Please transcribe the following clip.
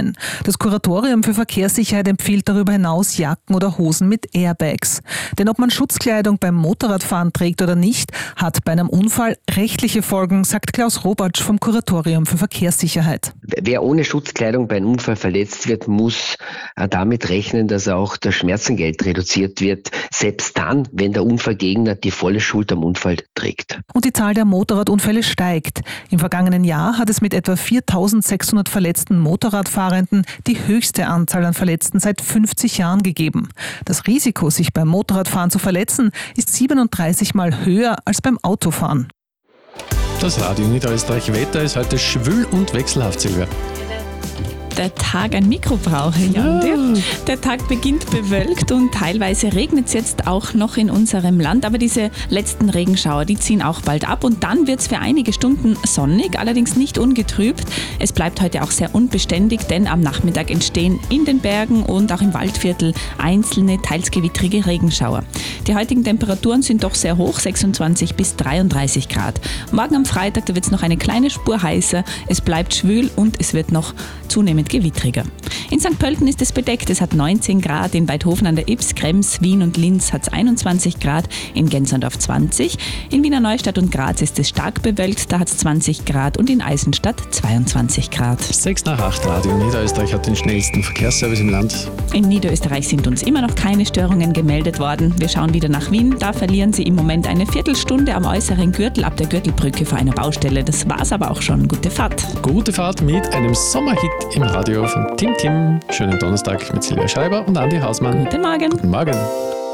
sein. Das Kuratorium für Verkehrssicherheit empfiehlt darüber hinaus Jacken oder Hosen mit Airbags. Denn ob man Schutzkleidung beim Motorradfahren trägt oder nicht, hat bei einem Unfall rechtliche Folgen, sagt Klaus Robatsch vom Kuratorium für Verkehrssicherheit. Wer ohne Schutzkleidung bei einem Unfall verletzt wird, muss damit rechnen, dass auch das Schmerzengeld reduziert wird, selbst dann, wenn der Unfallgegner die volle Schuld am Unfall trägt. Und die Zahl der Motorradunfälle steigt. Im vergangenen Jahr hat es mit etwa 4.600 verletzten Motorradfahrenden die höchste Anzahl an Verletzten seit 50 Jahren gegeben. Das Risiko, sich beim Motorradfahren zu verletzen, ist 37 Mal höher als beim Autofahren. Das Radio Niederösterreich Wetter ist heute schwül und wechselhaft, Silvia. Der Tag ein Mikro brauche, Jan. Der Tag beginnt bewölkt und teilweise regnet es jetzt auch noch in unserem Land. Aber diese letzten Regenschauer, die ziehen auch bald ab und dann wird es für einige Stunden sonnig, allerdings nicht ungetrübt. Es bleibt heute auch sehr unbeständig, denn am Nachmittag entstehen in den Bergen und auch im Waldviertel einzelne, teils gewittrige Regenschauer. Die heutigen Temperaturen sind doch sehr hoch, 26 bis 33 Grad. Morgen am Freitag, da wird es noch eine kleine Spur heißer, es bleibt schwül und es wird noch zunehmend gewittriger. In St. Pölten ist es bedeckt, es hat 19 Grad, in Weidhofen an der Ybbs, Krems, Wien und Linz hat es 21 Grad, in Gensendorf 20, in Wiener Neustadt und Graz ist es stark bewölkt, da hat es 20 Grad und in Eisenstadt 22 Grad. 6 nach 8, Radio Niederösterreich hat den schnellsten Verkehrsservice im Land. In Niederösterreich sind uns immer noch keine Störungen gemeldet worden. Wir schauen wieder nach Wien, da verlieren Sie im Moment eine Viertelstunde am äußeren Gürtel ab der Gürtelbrücke vor einer Baustelle. Das war's aber auch schon. Gute Fahrt. Gute Fahrt mit einem Sommerhit im Radio von Tim Tim. Schönen Donnerstag mit Silvia Schreiber und Andi Hausmann. Guten Morgen. Guten Morgen.